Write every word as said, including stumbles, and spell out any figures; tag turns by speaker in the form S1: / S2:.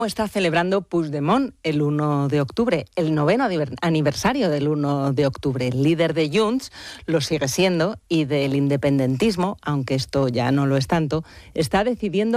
S1: Está celebrando Puigdemont el uno de octubre, el noveno aniversario del uno de octubre. El líder de Junts lo sigue siendo y del independentismo, aunque esto ya no lo es tanto, está decidiendo